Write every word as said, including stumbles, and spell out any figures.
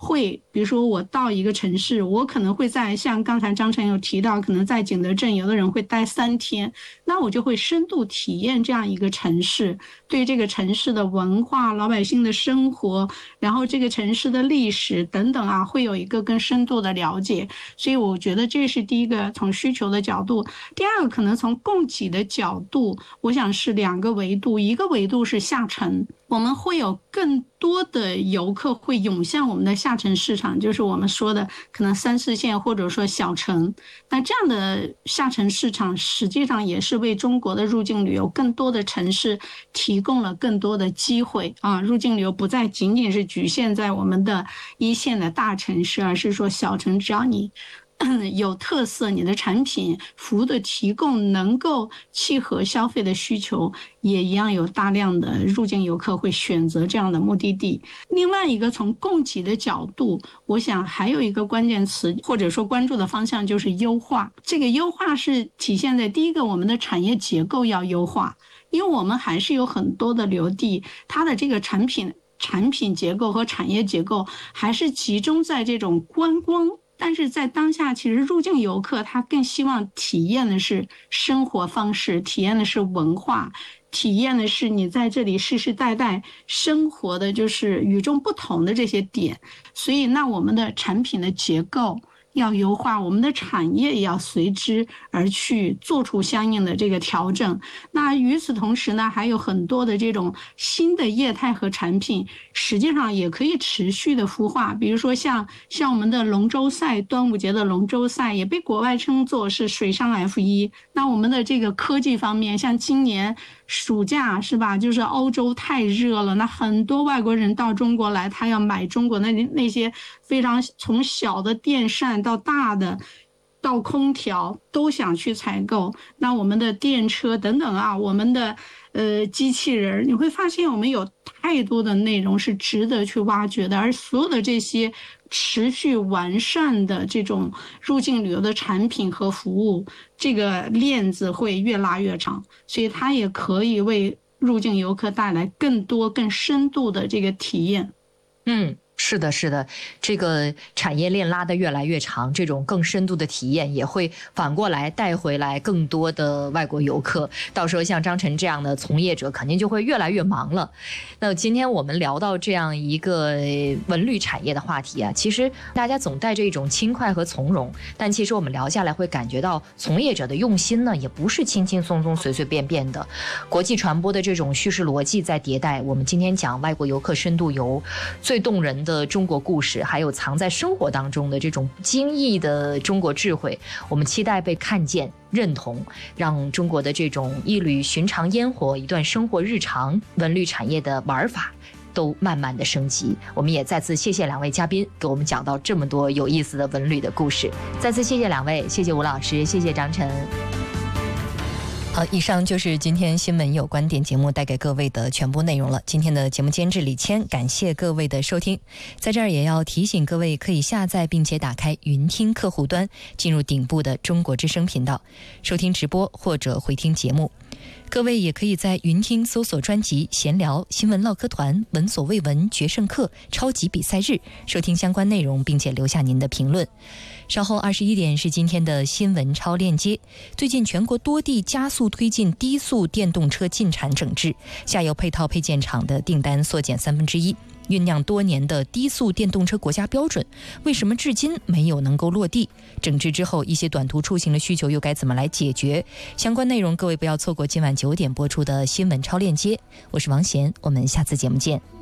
会比如说我到一个城市，我可能会在像刚才张晨有提到，可能在景德镇有的人会待三天，那我就会深度体验这样一个城市，对这个城市的文化、老百姓的生活，然后这个城市的历史等等啊，会有一个更深度的了解。所以我觉得这是第一个从需求的角度。第二个可能从供给的角度，我想是两个维度，一个维度是下沉，我们会有更多的游客会涌向我们的下沉市场，就是我们说的可能三四线或者说小城。那这样的下沉市场实际上也是为中国的入境旅游更多的城市提供了更多的机会啊！入境旅游不再仅仅是局限在我们的一线的大城市，而是说小城，只要你有特色，你的产品服务的提供能够契合消费的需求，也一样有大量的入境游客会选择这样的目的地。另外一个从供给的角度，我想还有一个关键词或者说关注的方向就是优化。这个优化是体现在第一个，我们的产业结构要优化，因为我们还是有很多的旅游地，它的这个产品产品结构和产业结构还是集中在这种观光，但是在当下其实入境游客他更希望体验的是生活方式，体验的是文化，体验的是你在这里世世代代生活的就是与众不同的这些点。所以那我们的产品的结构要优化，我们的产业也要随之而去做出相应的这个调整。那与此同时呢，还有很多的这种新的业态和产品实际上也可以持续的孵化，比如说像像我们的龙舟赛，端午节的龙舟赛也被国外称作是水上 F 一。 那我们的这个科技方面，像今年暑假是吧，就是欧洲太热了，那很多外国人到中国来，他要买中国的那些非常从小的电扇到大的到空调都想去采购。那我们的电车等等啊，我们的呃机器人，你会发现我们有太多的内容是值得去挖掘的，而所有的这些持续完善的这种入境旅游的产品和服务，这个链子会越拉越长，所以它也可以为入境游客带来更多更深度的这个体验。 嗯，是的，是的，这个产业链拉得越来越长，这种更深度的体验也会反过来带回来更多的外国游客。到时候像张晨这样的从业者肯定就会越来越忙了。那今天我们聊到这样一个文旅产业的话题啊，其实大家总带着一种轻快和从容，但其实我们聊下来会感觉到从业者的用心呢，也不是轻轻松松随随便便的。国际传播的这种叙事逻辑在迭代。我们今天讲外国游客深度游，最动人的中国故事，还有藏在生活当中的这种精益的中国智慧，我们期待被看见认同，让中国的这种一缕寻常烟火，一段生活日常，文旅产业的玩法都慢慢的升级。我们也再次谢谢两位嘉宾给我们讲到这么多有意思的文旅的故事，再次谢谢两位，谢谢吴老师，谢谢张晨。好，以上就是今天新闻有观点节目带给各位的全部内容了。今天的节目监制李谦，感谢各位的收听。在这儿也要提醒各位，可以下载并且打开云听客户端，进入顶部的中国之声频道，收听直播或者回听节目。各位也可以在云听搜索专辑闲聊、新闻唠嗑团、闻所未闻、决胜课、超级比赛日，收听相关内容并且留下您的评论。稍后二十一点是今天的新闻超链接。最近全国多地加速推进低速电动车进产整治，下游配套配件厂的订单缩减三分之一。酝酿多年的低速电动车国家标准，为什么至今没有能够落地？整治之后，一些短途出行的需求又该怎么来解决？相关内容各位不要错过今晚九点播出的新闻超链接。我是王贤，我们下次节目见。